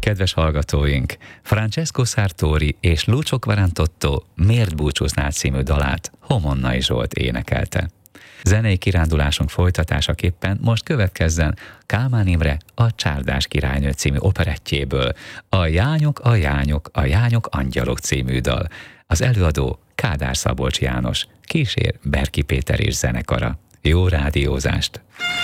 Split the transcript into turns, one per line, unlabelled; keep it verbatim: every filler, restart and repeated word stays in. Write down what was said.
Kedves hallgatóink, Francesco Sartori és Lucio Quarantotto Miért búcsúznál című dalát Homonnai Zsolt énekelte. Zenei kirándulásunk folytatásaképpen most következzen Kálmán Imre a Csárdás királynő című operettjéből, a Jányok, a Jányok, a Jányok angyalok című dal. Az előadó Kádár Szabolcs János, kísér Berki Péter és zenekara. Jó rádiózást!